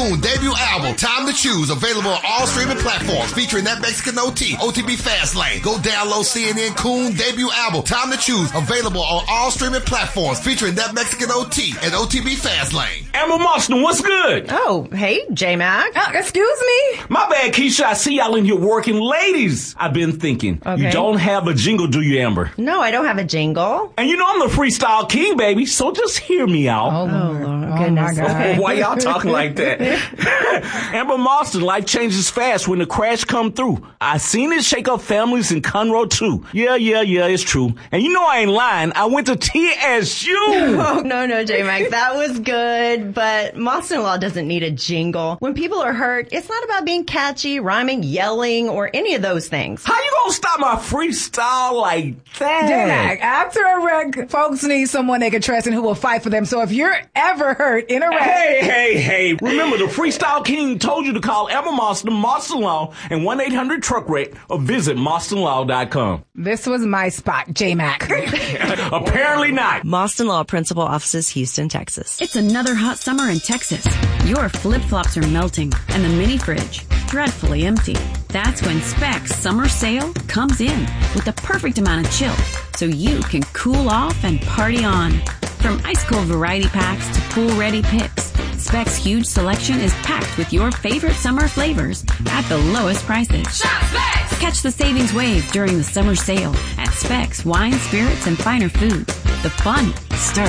Coon debut album, Time to Choose, available on all streaming platforms, featuring That Mexican OT, OTB Fastlane. Go download CNN Coon debut album, Time to Choose, available on all streaming platforms, featuring That Mexican OT and OTB Fastlane. Amber Marston, what's good? Oh, hey, J-Mac. Excuse me? My bad, Keisha. I see y'all in here working. Ladies, I've been thinking. Okay. You don't have a jingle, do you, Amber? No, I don't have a jingle. And you know I'm the freestyle king, baby, so just hear me out. Oh, Lord. Oh, goodness. my God. Okay. Why y'all talking like that? Amber Marston, life changes fast when the crash come through. I seen it shake up families in Conroe too. Yeah, it's true. And you know I ain't lying. I went to TSU. Oh, no, J-Mac, that was good, but Marston-in-law doesn't need a jingle. When people are hurt, it's not about being catchy, rhyming, yelling, or any of those things. How you gonna stop my freestyle like that? J-Mac, after a wreck, folks need someone they can trust and who will fight for them. So if you're ever hurt in a wreck... Hey. Remember, the Freestyle King told you to call Amber Marston, Marston Law, and 1-800-TRUCK-WRECK or visit marstonlaw.com. This was my spot, J-Mac. Apparently not. Marston Law Principal Offices, Houston, Texas. It's another hot summer in Texas. Your flip-flops are melting and the mini fridge dreadfully empty. That's when Specs Summer Sale comes in with the perfect amount of chill so you can cool off and party on. From ice-cold variety packs to pool-ready picks, Specs' huge selection is packed with your favorite summer flavors at the lowest prices. Shop Specs! Catch the savings wave during the summer sale at Specs Wine, Spirits, and Finer Foods. The fun starts